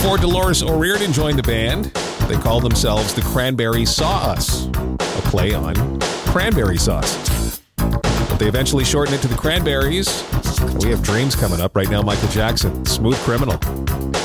before Dolores O'Riordan joined the band, they called themselves the Cranberry Saw Us, a play on cranberry sauce. But they eventually shortened it to the Cranberries. And we have Dreams coming up right now. Michael Jackson, Smooth Criminal.